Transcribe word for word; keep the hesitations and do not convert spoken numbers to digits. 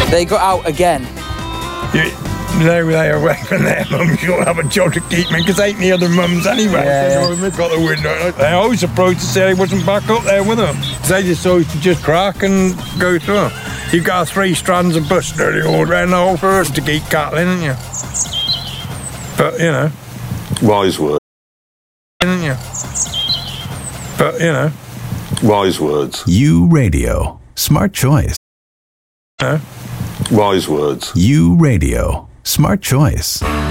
They got out again. You, they were away from their mums. You'll have a job to keep me, because they ain't the other mums anyway. Yeah, so yeah. Got the window. They always approached to say they wasn't back up there with them. They just always to just crack and go through them. You've got three strands of bus dirty all around the whole forest to keep cattling, haven't you? But, you know. Wise words. Haven't you? But, you know. Wise words. U Radio. Smart choice. You know? Wise words. U Radio. Smart choice.